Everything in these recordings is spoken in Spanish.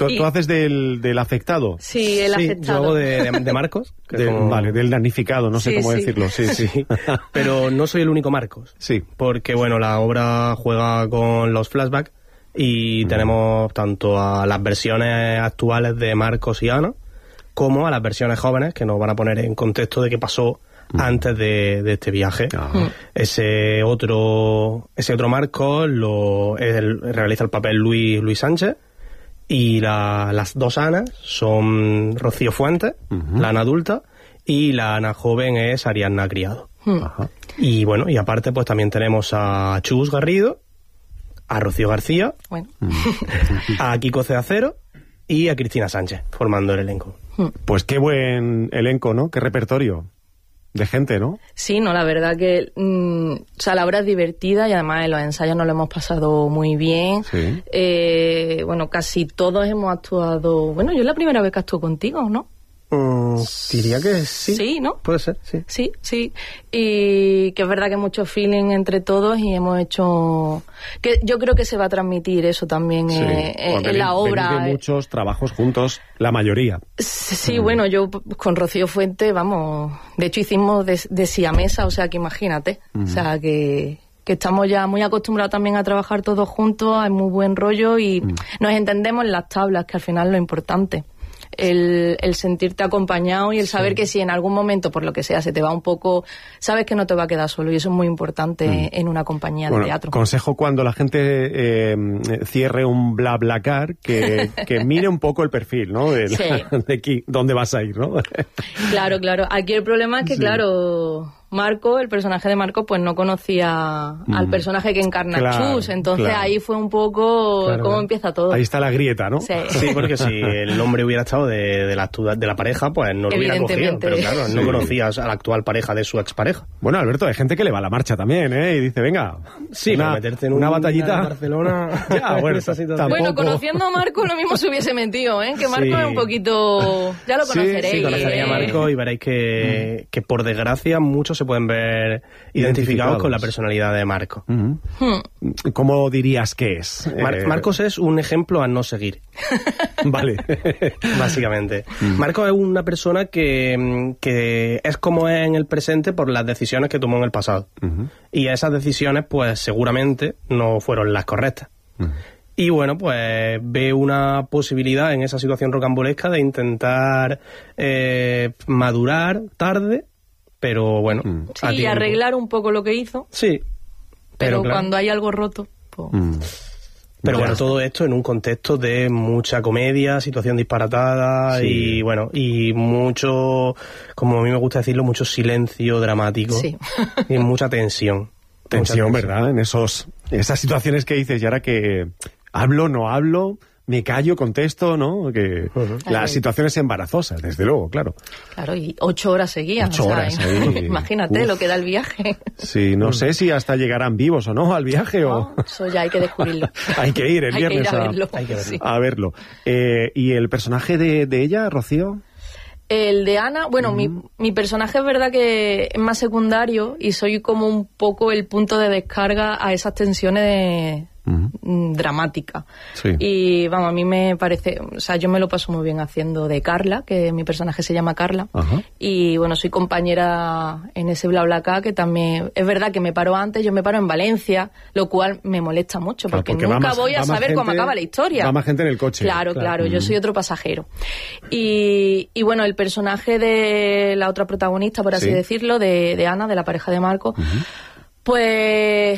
¿Tú haces del afectado? Sí, el afectado. Yo hago de Marcos. Vale, del damnificado, no sé cómo decirlo. Sí. Pero no soy el único Marcos. Sí. Porque, bueno, la obra juega con los flashbacks y tenemos tanto a las versiones actuales de Marcos y Ana como a las versiones jóvenes que nos van a poner en contexto de qué pasó antes de este viaje. Ese otro Marcos realiza el papel Luis Sánchez, y las dos Anas son Rocío Fuentes, la Ana adulta, y la Ana joven es Ariadna Criado. Y bueno, y aparte pues también tenemos a Chus Garrido, a Rocío García, a Kiko Ceacero y a Cristina Sánchez, formando el elenco. Pues qué buen elenco, ¿no? Qué repertorio de gente, ¿no? Sí, no, la verdad que la obra es divertida y además en los ensayos nos lo hemos pasado muy bien. Sí. Bueno, casi todos hemos actuado... Bueno, yo es la primera vez que actúo contigo, ¿no? Diría que sí. Sí, ¿no? Puede ser, sí. Sí. Y que es verdad que hay mucho feeling entre todos y hemos hecho... que yo creo que se va a transmitir eso también en la obra. Venís de muchos trabajos juntos, la mayoría. Sí, bueno, yo con Rocío Fuente, vamos... De hecho hicimos de siamesa, o sea que imagínate. O sea que estamos ya muy acostumbrados también a trabajar todos juntos, hay muy buen rollo y nos entendemos en las tablas, que al final es lo importante. El sentirte acompañado y el saber que si en algún momento, por lo que sea, se te va un poco, sabes que no te va a quedar solo, y eso es muy importante en una compañía de teatro. Consejo cuando la gente cierre un BlaBlaCar, que mire un poco el perfil, ¿no? De aquí, dónde vas a ir, ¿no? Claro. Aquí el problema es que, claro, Marco, el personaje de Marco, pues no conocía al personaje que encarna Chus, entonces ahí fue un poco cómo empieza todo. Ahí está la grieta, ¿no? Sí, porque si el nombre hubiera estado de la pareja, pues no lo hubiera cogido, pero claro, no conocías a la actual pareja de su expareja. Bueno, Alberto, hay gente que le va a la marcha también, ¿eh? Y dice, venga, meterte en una batallita en Barcelona. Ya, bueno, bueno, conociendo a Marco lo mismo se hubiese metido, ¿eh? Que Marco es un poquito... Ya lo conoceréis. Sí, conoceréis a Marco y veréis que por desgracia muchos se pueden ver identificados con la personalidad de Marco. ¿Cómo dirías que es? Marcos es un ejemplo a no seguir. Vale. Básicamente. Marcos es una persona que es como es en el presente por las decisiones que tomó en el pasado. Y esas decisiones, pues seguramente no fueron las correctas. Y bueno, pues ve una posibilidad en esa situación rocambolesca de intentar madurar tarde, pero bueno. Sí, y arreglar un poco lo que hizo. Sí. Pero cuando hay algo roto, pues... Pero bueno, todo esto en un contexto de mucha comedia, situación disparatada y bueno, y mucho, como a mí me gusta decirlo, mucho silencio dramático y mucha tensión. Tensión, ¿verdad? En esas situaciones que dices, y ahora que hablo, no hablo, me callo, contesto, ¿no? Que las situaciones embarazosas, desde luego, claro. Claro, y 8 horas seguidas. 8 horas ahí. Imagínate lo que da el viaje. Sí, no sé si hasta llegarán vivos o no al viaje. No, eso ya hay que descubrirlo. Hay que ir el viernes a verlo. ¿Y el personaje de ella, Rocío? El de Ana, bueno, mi personaje es verdad que es más secundario y soy como un poco el punto de descarga a esas tensiones dramática. Y vamos, a mí me parece, o sea, yo me lo paso muy bien haciendo de Carla, que mi personaje se llama Carla. Y bueno, soy compañera en ese BlaBlaCar, que también es verdad que me paro antes, yo me paro en Valencia, lo cual me molesta mucho, porque nunca voy a saber cómo acaba la historia. Va más gente en el coche. Claro, yo soy otro pasajero. Y bueno, el personaje de la otra protagonista, por así decirlo, de Ana, de la pareja de Marco, pues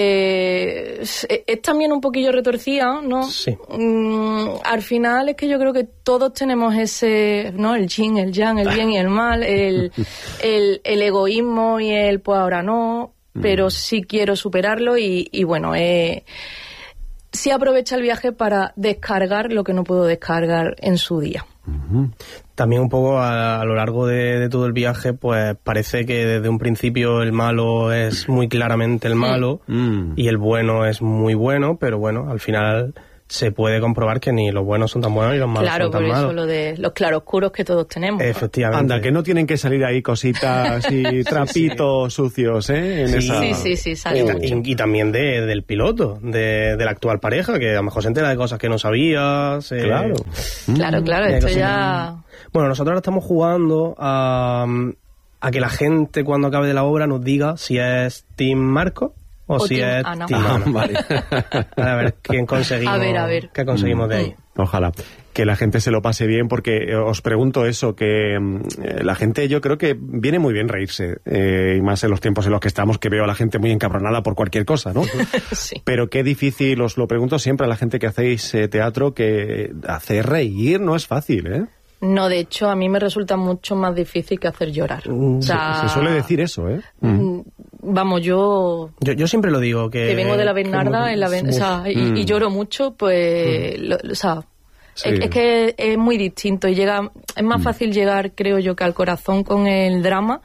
es también un poquillo retorcida, ¿no? Sí. Al final es que yo creo que todos tenemos ese, ¿no? El yin, el yang, el bien y el mal, el egoísmo y el pues ahora no, pero sí quiero superarlo y bueno, sí aprovecha el viaje para descargar lo que no puedo descargar en su día. También un poco a lo largo de todo el viaje, pues parece que desde un principio el malo es muy claramente el malo y el bueno es muy bueno, pero bueno, al final se puede comprobar que ni los buenos son tan buenos ni los malos son tan malos. Claro, por eso lo de los claroscuros que todos tenemos. Efectivamente. Anda, que no tienen que salir ahí cositas y trapitos sucios, ¿eh? Sí, sale. Y también del piloto, de la actual pareja, que a lo mejor se entera de cosas que no sabías. Claro. Claro, esto ya... Bueno, nosotros ahora estamos jugando a que la gente cuando acabe de la obra nos diga si es Team Marco o si es Ana. Team Ana. Vale. A ver quién conseguimos. A ver. ¿Qué conseguimos de ahí? Ojalá que la gente se lo pase bien, porque os pregunto eso, que la gente, yo creo que viene muy bien reírse, y más en los tiempos en los que estamos, que veo a la gente muy encabronada por cualquier cosa, ¿no? Sí. Pero qué difícil, os lo pregunto siempre a la gente que hacéis teatro, que hacer reír no es fácil, ¿eh? No, de hecho, a mí me resulta mucho más difícil que hacer llorar. O sea, se suele decir eso, ¿eh? Vamos, yo siempre lo digo, que vengo de la Bernarda y lloro mucho, pues sí. Es que es muy distinto y es más fácil llegar, creo yo, que al corazón con el drama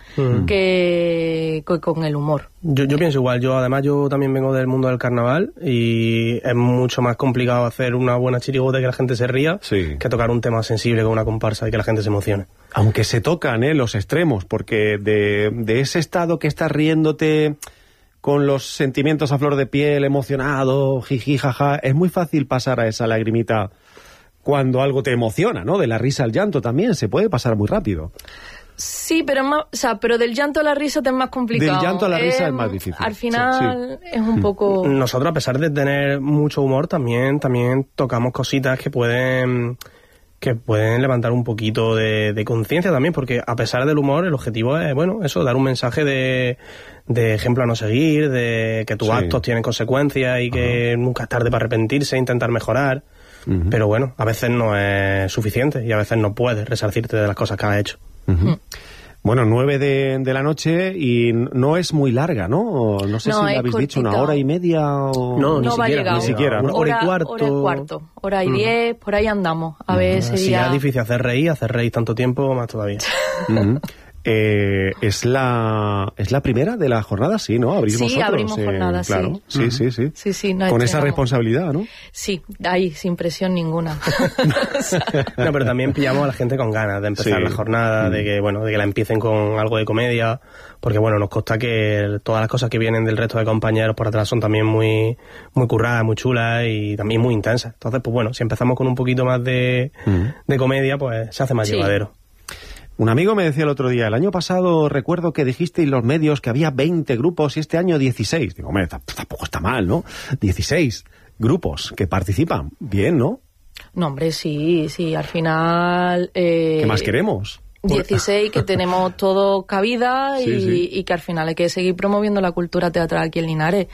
que con el humor. Yo pienso igual. Yo también vengo del mundo del carnaval y es mucho más complicado hacer una buena chirigota y que la gente se ría que tocar un tema sensible con una comparsa y que la gente se emocione. Aunque se tocan los extremos, porque de ese estado que estás riéndote con los sentimientos a flor de piel, emocionado, jiji, jaja, es muy fácil pasar a esa lagrimita cuando algo te emociona, ¿no? De la risa al llanto también se puede pasar muy rápido. Sí, pero pero del llanto a la risa es más complicado. Del llanto a la risa es más difícil. Al final es un poco... Nosotros, a pesar de tener mucho humor, también tocamos cositas que pueden levantar un poquito de conciencia también, porque a pesar del humor, el objetivo es, dar un mensaje de ejemplo a no seguir, de que tus actos tienen consecuencias y que nunca es tarde para arrepentirse e intentar mejorar. Pero bueno, a veces no es suficiente y a veces no puedes resarcirte de las cosas que has hecho. Bueno, 9 de la noche y no es muy larga, ¿no? No sé si le habéis dicho 1 hora y media o... No, ni siquiera. 1 hora y cuarto. 1 hora y cuarto. 1 hora y 10, por ahí andamos. A ver ese día... Si es difícil hacer reír tanto tiempo, más todavía. ¿Es la primera de la jornada? Sí, ¿no? Abrís vosotros. Abrimos jornada, claro. Sí. Sí, con esa responsabilidad, ¿no? Sí, ahí, sin presión ninguna. No, pero también pillamos a la gente con ganas de empezar la jornada, de que la empiecen con algo de comedia, porque nos consta que todas las cosas que vienen del resto de compañeros por atrás son también muy, muy curradas, muy chulas y también muy intensas. Entonces, pues si empezamos con un poquito más de comedia, pues se hace más llevadero. Un amigo me decía el otro día, el año pasado recuerdo que dijisteis los medios que había 20 grupos y este año 16. Digo, hombre, tampoco está mal, ¿no? 16 grupos que participan. Bien, ¿no? No, hombre, sí, al final... ¿Qué más queremos? 16, que tenemos todo cabida y que al final hay que seguir promoviendo la cultura teatral aquí en Linares.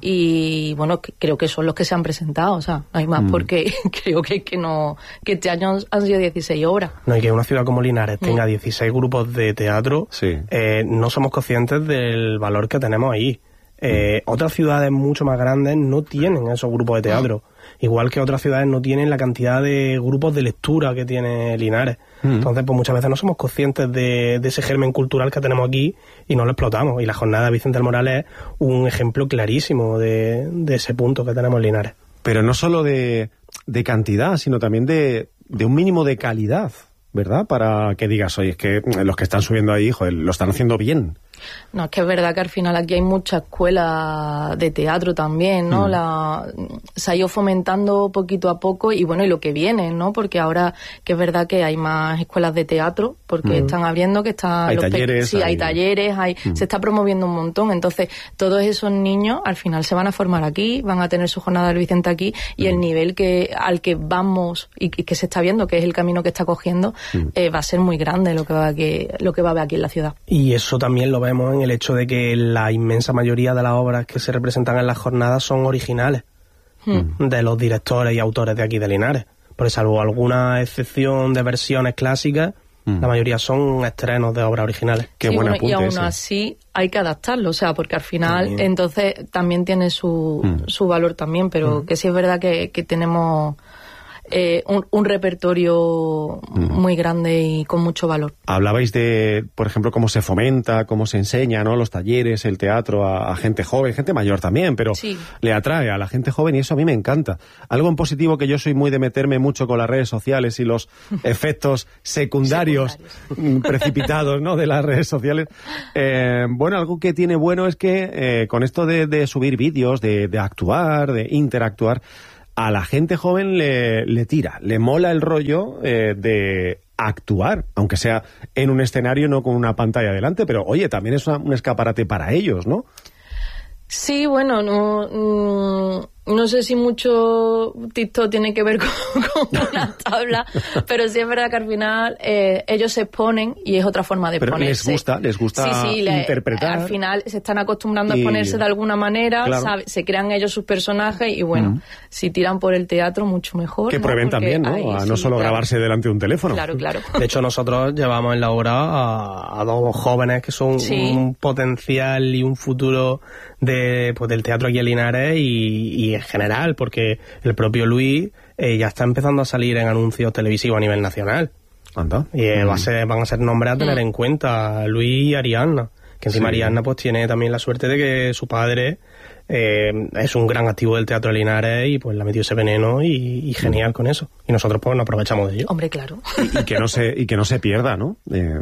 Y creo que son los que se han presentado, o sea, no hay más, porque creo que este año han sido 16 obras. No, y que una ciudad como Linares tenga 16 grupos de teatro, no somos conscientes del valor que tenemos ahí. Otras ciudades mucho más grandes no tienen esos grupos de teatro, igual que otras ciudades no tienen la cantidad de grupos de lectura que tiene Linares. Entonces, pues muchas veces no somos conscientes de ese germen cultural que tenemos aquí y no lo explotamos. Y la jornada de Vicente del Moral es un ejemplo clarísimo de ese punto que tenemos en Linares. Pero no solo de cantidad, sino también de un mínimo de calidad, ¿verdad? Para que digas, oye, es que los que están subiendo ahí, joder, lo están haciendo bien. No, es que es verdad que al final aquí hay mucha escuela de teatro también, ¿no? Se ha ido fomentando poquito a poco y y lo que viene, ¿no? Porque ahora que es verdad que hay más escuelas de teatro, porque están abriendo, que están... Hay talleres. Sí, hay talleres, se está promoviendo un montón. Entonces, todos esos niños al final se van a formar aquí, van a tener su jornada del Vicente aquí y el nivel al que vamos y que se está viendo, que es el camino que está cogiendo, va a ser muy grande lo que va a haber aquí en la ciudad. Y eso también lo vemos en el hecho de que la inmensa mayoría de las obras que se representan en las jornadas son originales de los directores y autores de aquí de Linares. Porque salvo alguna excepción de versiones clásicas, la mayoría son estrenos de obras originales. Qué buen apunte y aún ese. así hay que adaptarlo, o sea, porque al final entonces también tiene su valor también, pero que sí es verdad que tenemos... un repertorio muy grande y con mucho valor. Hablabais de, por ejemplo, cómo se fomenta, cómo se enseña, ¿no? Los talleres, el teatro a gente joven, gente mayor también, pero sí, le atrae a la gente joven y eso a mí me encanta. Algo en positivo, que yo soy muy de meterme mucho con las redes sociales y los efectos secundarios precipitados, ¿no?, de las redes sociales. Bueno, algo que tiene bueno es que con esto de subir vídeos, de actuar, de interactuar, a la gente joven le tira, le mola el rollo de actuar, aunque sea en un escenario, no con una pantalla delante, pero oye, también es un escaparate para ellos, ¿no? Sí, bueno, no sé si mucho TikTok tiene que ver con una tabla, pero sí es verdad que al final ellos se exponen y es otra forma de ponerse. Les gusta sí, interpretar. Al final se están acostumbrando a exponerse de alguna manera, claro, se crean ellos sus personajes y bueno, si tiran por el teatro mucho mejor. Que prueben también, ¿no? No solo grabarse delante de un teléfono. Claro. De hecho, nosotros llevamos en la obra a dos jóvenes que son un potencial y un futuro del teatro aquí en Linares y en general, porque el propio Luis ya está empezando a salir en anuncios televisivos a nivel nacional. ¿Anda? Y van a ser nombres a tener en cuenta, Luis y Ariadna, que encima Ariadna pues tiene también la suerte de que su padre es un gran activo del teatro de Linares y pues le ha metido ese veneno y genial con eso. Y nosotros pues nos aprovechamos de ello. Hombre, claro. Y que no se pierda, ¿no?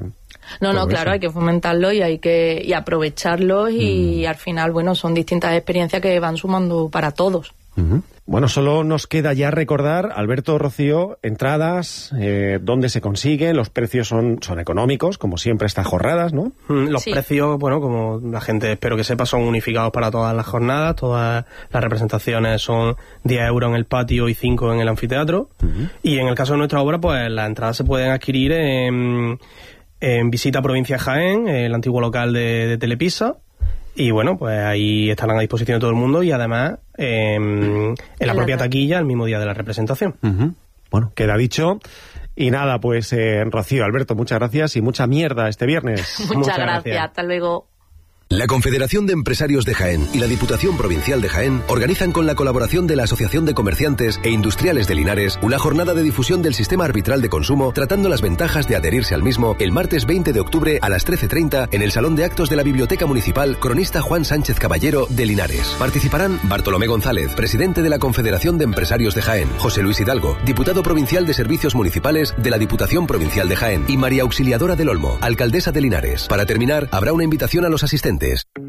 No, claro, hay que fomentarlo y hay que aprovecharlos y al final, bueno, son distintas experiencias que van sumando para todos. Bueno, solo nos queda ya recordar, Alberto, Rocío, entradas, dónde se consiguen, los precios son económicos, como siempre estas jornadas, ¿no? Los precios, bueno, como la gente espero que sepa, son unificados para todas las jornadas, todas las representaciones son 10 euros en el patio y 5 en el anfiteatro, y en el caso de nuestra obra, pues las entradas se pueden adquirir en Visita Provincia Jaén, el antiguo local de Telepisa. Y bueno, pues ahí estarán a disposición de todo el mundo y además en la propia taquilla el mismo día de la representación. Bueno, queda dicho. Y nada, pues Rocío, Alberto, muchas gracias y mucha mierda este viernes. Muchas gracias. Hasta luego. La Confederación de Empresarios de Jaén y la Diputación Provincial de Jaén organizan con la colaboración de la Asociación de Comerciantes e Industriales de Linares una jornada de difusión del sistema arbitral de consumo tratando las ventajas de adherirse al mismo el martes 20 de octubre a las 13:30 en el Salón de Actos de la Biblioteca Municipal Cronista Juan Sánchez Caballero de Linares. Participarán Bartolomé González, presidente de la Confederación de Empresarios de Jaén, José Luis Hidalgo, diputado provincial de Servicios Municipales de la Diputación Provincial de Jaén y María Auxiliadora del Olmo, alcaldesa de Linares. Para terminar, habrá una invitación a los asistentes.